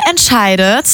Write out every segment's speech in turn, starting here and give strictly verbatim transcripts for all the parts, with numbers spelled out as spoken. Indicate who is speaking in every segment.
Speaker 1: entscheidet,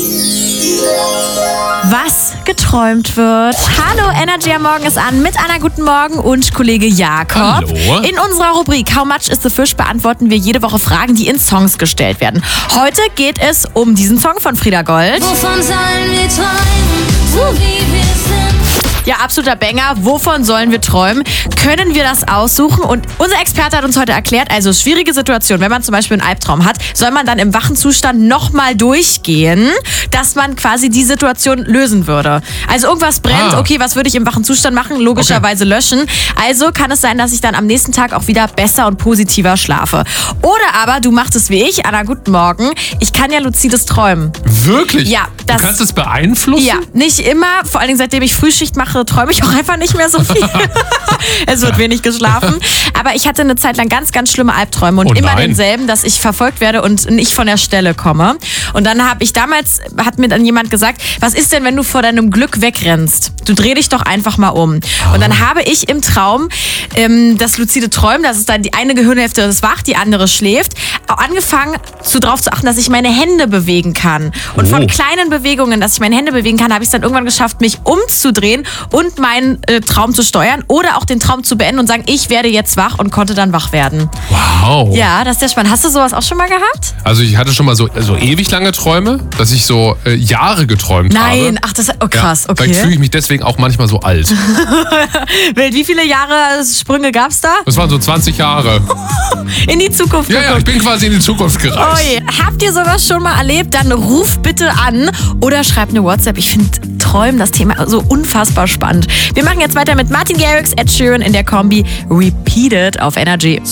Speaker 1: was geträumt wird. Hallo, Energy am Morgen ist an mit Anna, guten Morgen und Kollege Jakob.
Speaker 2: Hallo.
Speaker 1: In unserer Rubrik How Much is the Fish beantworten wir jede Woche Fragen, die in Songs gestellt werden. Heute geht es um diesen Song von Frieda Gold.
Speaker 3: Wovon sollen wir träumen, so wie wir sind?
Speaker 1: Ja, absoluter Banger. Wovon sollen wir träumen? Können wir das aussuchen? Und unser Experte hat uns heute erklärt, also schwierige Situation, wenn man zum Beispiel einen Albtraum hat, soll man dann im wachen Zustand nochmal durchgehen, dass man quasi die Situation lösen würde. Also irgendwas brennt,
Speaker 2: Ah.
Speaker 1: okay, was würde ich im wachen Zustand machen? Logischerweise löschen. Also kann es sein, dass ich dann am nächsten Tag auch wieder besser und positiver schlafe. Oder aber du machst es wie ich. Anna, guten Morgen. Ich kann ja luzides träumen.
Speaker 2: Wirklich?
Speaker 1: Ja, das-
Speaker 2: Du kannst es beeinflussen?
Speaker 1: Ja, nicht immer. Vor allen Dingen, seitdem ich Frühschicht mache, träume ich auch einfach nicht mehr so viel. Es wird wenig geschlafen. Aber ich hatte eine Zeit lang ganz, ganz schlimme Albträume und
Speaker 2: Oh
Speaker 1: immer
Speaker 2: nein.
Speaker 1: denselben, dass ich verfolgt werde und nicht von der Stelle komme. Und dann habe ich damals, hat mir dann jemand gesagt, was ist denn, wenn du vor deinem Glück wegrennst? Du dreh dich doch einfach mal um. Und dann habe ich im Traum ähm, das luzide Träumen, das ist dann die eine Gehirnhälfte ist wach, die andere schläft, auch angefangen zu darauf zu achten, dass ich meine Hände bewegen kann. Und von
Speaker 2: Oh.
Speaker 1: kleinen Bewegungen, dass ich meine Hände bewegen kann, habe ich es dann irgendwann geschafft, mich umzudrehen und meinen äh, Traum zu steuern oder auch den Traum zu beenden und sagen, ich werde jetzt wach und konnte dann wach werden.
Speaker 2: Wow.
Speaker 1: Ja, das ist ja spannend. Hast du sowas auch schon mal gehabt?
Speaker 2: Also ich hatte schon mal so, so ewig lange Träume, dass ich so äh, Jahre geträumt habe.
Speaker 1: Nein, ach, das ist oh, krass,
Speaker 2: ja, Vielleicht fühle
Speaker 1: okay.
Speaker 2: ich mich deswegen auch manchmal so alt.
Speaker 1: Wild, wie viele Jahre Sprünge gab's da?
Speaker 2: Das waren so zwanzig Jahre.
Speaker 1: In die Zukunft
Speaker 2: Ja, ja, ich
Speaker 1: geguckt.
Speaker 2: bin quasi in die Zukunft
Speaker 1: Oh
Speaker 2: gereist.
Speaker 1: je. Habt ihr sowas schon mal erlebt? Dann ruf bitte an oder schreibt eine WhatsApp. Ich finde Träumen, das Thema, so unfassbar spannend. Wir machen jetzt weiter mit Martin Garrix, Ed Sheeran in der Kombi Repeated auf Energy.